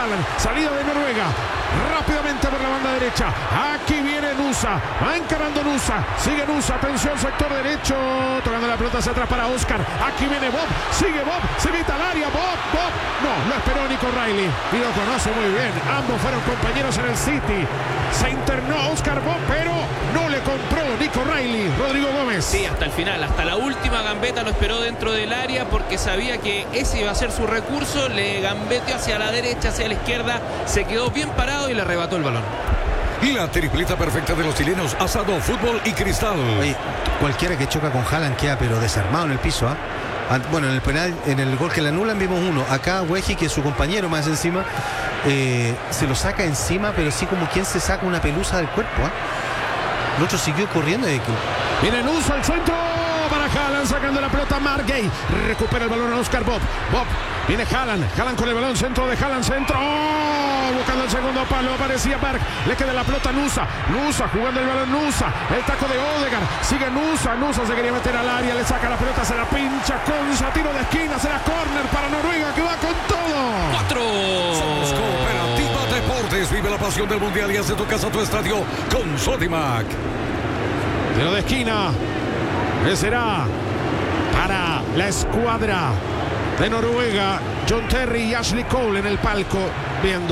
Haaland, salida de Noruega, rápidamente por la banda derecha, aquí viene Nusa, va encarando Nusa, sigue Nusa, atención sector derecho, tocando la pelota hacia atrás para Oscar, aquí viene Bob, sigue Bob, se mete al área, Bob, no, lo esperó Nico Riley, y lo conoce muy bien, ambos fueron compañeros en el City, se internó Oscar Bob, pero no le compró Nico Riley, Rodrigo Gómez. Sí, hasta el final, hasta la última gambeta lo esperó dentro del área porque sabía que ese iba a ser su recurso, le gambeteó hacia la derecha, hacia la izquierda, se quedó bien parado y le arrebató el balón. La tripleta perfecta de los chilenos, Asado, Fútbol y Cristal. Oye, cualquiera que choca con Haaland queda pero desarmado en el piso, ¿eh? Bueno, en el penal, en el gol que le anulan vimos uno. Acá Weji, que es su compañero más encima, se lo saca encima, pero sí como quien se saca una pelusa del cuerpo, ¿eh? El otro siguió corriendo. Viene Nusa al centro para Haaland, sacando la pelota Marc Guéhi. Recupera el balón a Oscar Bob. Viene Haaland con el balón, centro de Haaland, centro. Buscando el segundo palo, aparecía Berg. Le queda la pelota a Nusa jugando el balón Nusa. El taco de Odegaard. Sigue Nusa se quería meter al área, le saca la pelota, se la pincha Konsa, tiro de esquina, será córner para Noruega que va con todo. 4. Somos Cooperativa Deportes. Vive la pasión del mundial y haz de tu casa tu estadio con Sodimac. Tiro de esquina. Que será para la escuadra de Noruega. John Terry y Ashley Cole en el palco viendo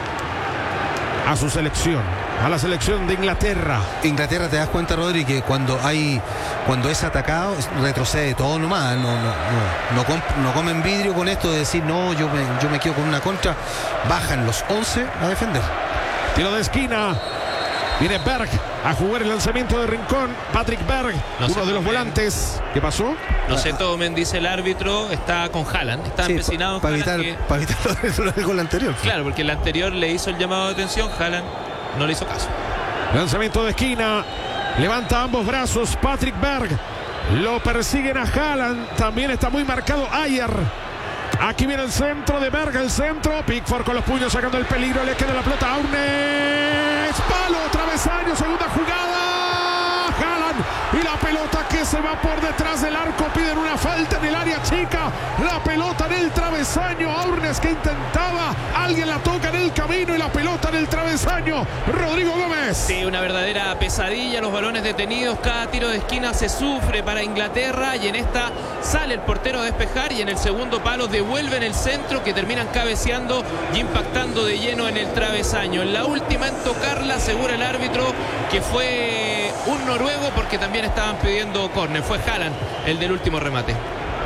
a su selección, a la selección de Inglaterra. Inglaterra, te das cuenta, Rodri, que cuando es atacado retrocede todo nomás, no comen vidrio con esto de decir no, yo me quedo con una contra. Bajan los 11 a defender. Tiro de esquina. Viene Berg a jugar el lanzamiento de rincón. Patrick Berg, uno de los volantes. ¿Qué pasó? No se tomen, dice el árbitro. Está con Haaland. Está empecinado para evitar el gol anterior. Claro, porque el anterior le hizo el llamado de atención. Haaland no le hizo caso. Lanzamiento de esquina. Levanta ambos brazos Patrick Berg. Lo persiguen a Haaland. También está muy marcado Ayer. Aquí viene el centro de Berg, el centro. Pickford con los puños sacando el peligro. Le queda la pelota a Aurnes. Palo, travesaño, segunda jugada. Haaland. Y la pelota que se va por detrás del arco. Piden una falta en el área chica. La pelota en el travesaño. Aurnes que intentaba. Alguien la toca en el camino y la pelota en el travesaño. Rodrigo Gómez. Sí, una verdadera pesadilla. Los balones detenidos. Cada tiro de esquina se sufre para Inglaterra. Y en esta sale el portero a despejar. Y en el segundo palo devuelven el centro que terminan cabeceando y impactando de lleno en el travesaño. En la última en tocarla, asegura el árbitro que fue un noruego porque también estaban pidiendo córner. Fue Haaland el del último remate.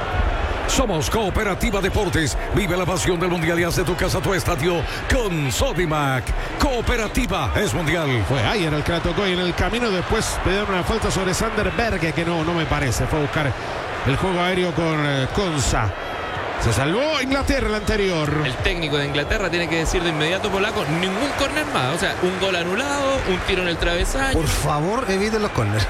Somos Cooperativa Deportes. Vive la pasión del mundial y haz de tu casa tu estadio con Sodimac. Cooperativa es mundial. Fue Ayer el que la tocó y en el camino después pidieron una falta sobre Sander Berge que no me parece. Fue a buscar el juego aéreo con Konsa. Se salvó Inglaterra el anterior. El técnico de Inglaterra tiene que decir de inmediato, polaco, ningún córner más. O sea, un gol anulado, un tiro en el travesaño. Por favor, eviten los córneres.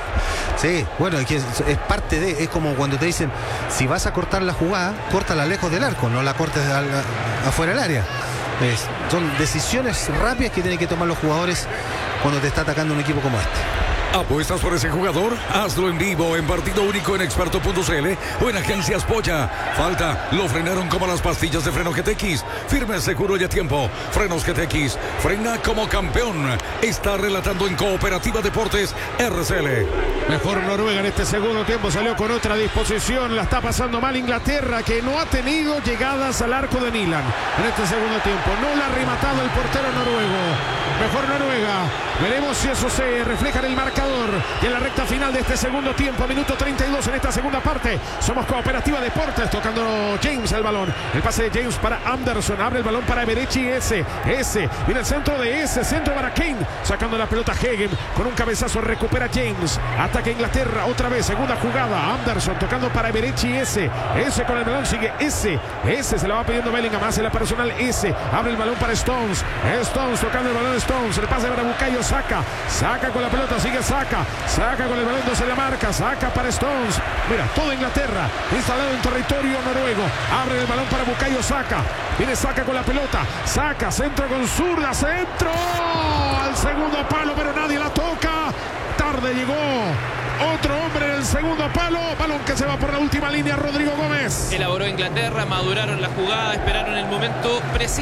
Sí, bueno, es parte de... Es como cuando te dicen, si vas a cortar la jugada, córtala lejos del arco, no la cortes afuera del área. Son decisiones rápidas que tienen que tomar los jugadores cuando te está atacando un equipo como este. ¿Apuestas por ese jugador? Hazlo en vivo, en partido único en experto.cl o en Agencias Polla. Falta, lo frenaron como las pastillas de freno GTX. Firme, seguro y a tiempo. Frenos GTX, frena como campeón. Está relatando en Cooperativa Deportes RCL. Mejor Noruega en este segundo tiempo, salió con otra disposición. La está pasando mal Inglaterra, que no ha tenido llegadas al arco de Milan en este segundo tiempo. No la ha rematado el portero noruego. Mejor Noruega. Veremos si eso se refleja en el marcador. Y en la recta final de este segundo tiempo, minuto 32 en esta segunda parte. Somos Cooperativa Deportes, tocando James el balón. El pase de James para Anderson. Abre el balón para Eberechi. Ese. Viene el centro de ese. Centro para Kane. Sacando la pelota Hegen. Con un cabezazo recupera James. Ataca Inglaterra otra vez. Segunda jugada. Anderson tocando para Eberechi. Ese con el balón sigue ese se la va pidiendo Bellingham. Hace la personal ese. Abre el balón para Stones tocando el balón Stones. El pase para Bukayo Saka. Saca con la pelota. Sigue Saca con el balón, no se le marca. Saca para Stones. Mira, toda Inglaterra instalado en territorio noruego. Abre el balón para Bukayo Saka. Viene Saka con la pelota. Saka, centro con zurda. Centro al segundo palo, pero nadie la toca. Tarde llegó otro hombre en el segundo palo. Balón que se va por la última línea. Rodrigo Gómez. Elaboró Inglaterra, maduraron la jugada, esperaron el momento preciso.